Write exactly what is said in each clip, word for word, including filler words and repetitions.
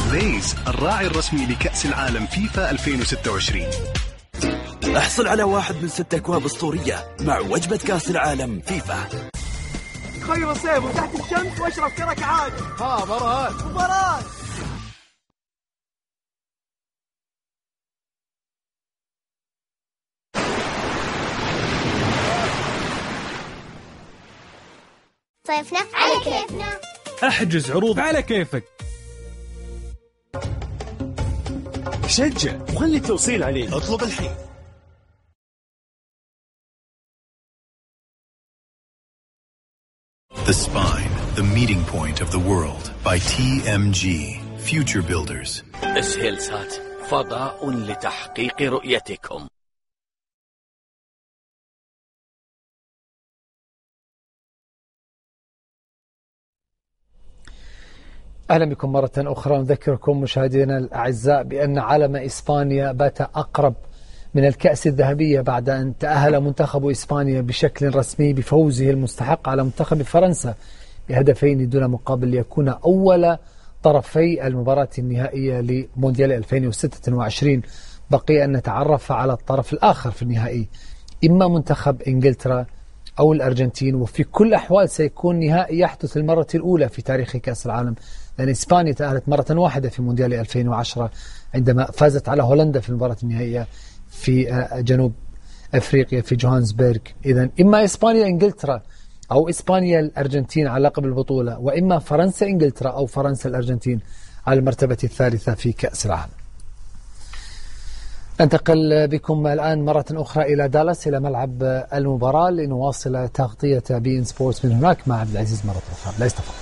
ليز الراعي الرسمي لكأس العالم فيفا ألفين وستة وعشرين. احصل على واحد من ست أكواب أسطورية مع وجبة كأس العالم فيفا. خير صيف وتحت الشمس واشرب كرك عادي. ها مباراة مباراة صيفنا على كيفنا. احجز عروض على كيفك. شجع وخلي التوصيل عليه. اطلب الحين. The Spine, the meeting point of the world by T M G, Future Builders. إسهيلسات فضاء لتحقيق رؤيتكم. أهلا بكم مرة أخرى. نذكركم مشاهدينا الأعزاء بأن علم إسبانيا بات أقرب من الكأس الذهبية بعد أن تأهل منتخب إسبانيا بشكل رسمي بفوزه المستحق على منتخب فرنسا بهدفين دون مقابل ليكون أول طرفي المباراة النهائية لمونديال ألفين وستة وعشرين. بقي أن نتعرف على الطرف الآخر في النهائي، إما منتخب إنجلترا أو الأرجنتين، وفي كل الأحوال سيكون نهائي يحدث المرة الأولى في تاريخ كأس العالم، لأن إسبانيا تأهلت مرة واحدة في مونديال ألفين وعشرة عندما فازت على هولندا في المباراة النهائية في جنوب أفريقيا في جوهانسبرغ. إذن إما إسبانيا إنجلترا أو إسبانيا الأرجنتين على لقب البطولة، وإما فرنسا إنجلترا أو فرنسا الأرجنتين على المرتبة الثالثة في كأس العالم. ننتقل بكم الآن مرة أخرى إلى دالاس إلى ملعب المباراة لنواصل تغطية بي إن سبورتس من هناك مع عبد العزيز مرة أخرى. لا يستفضل.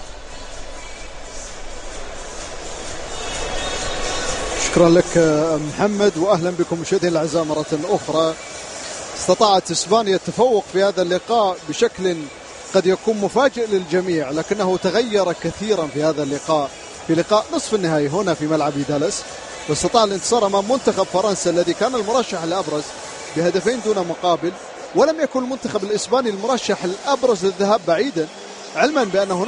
شكرا لك محمد، وأهلا بكم مشاهدينا الأعزاء مرة أخرى. استطاعت إسبانيا التفوق في هذا اللقاء بشكل قد يكون مفاجئ للجميع، لكنه تغير كثيرا في هذا اللقاء في لقاء نصف النهائي هنا في ملعب دالاس، واستطاع الانتصار أمام منتخب فرنسا الذي كان المرشح الأبرز بهدفين دون مقابل، ولم يكن المنتخب الإسباني المرشح الأبرز للذهاب بعيدا، علما بأنه